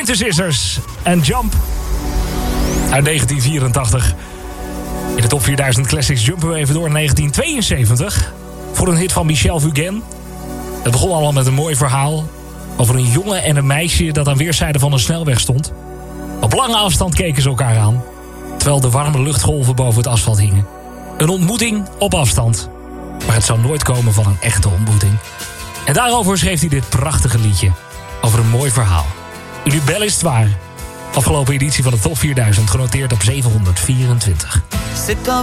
The Scissors en Jump uit 1984. In de top 4000 Classics jumpen we even door in 1972 voor een hit van Michel Fugain. Het begon allemaal met een mooi verhaal over een jongen en een meisje dat aan weerszijden van een snelweg stond. Op lange afstand keken ze elkaar aan, terwijl de warme luchtgolven boven het asfalt hingen. Een ontmoeting op afstand, maar het zou nooit komen van een echte ontmoeting. En daarover schreef hij dit prachtige liedje, over een mooi verhaal. Une belle histoire. Afgelopen editie van de top 4000, genoteerd op 724.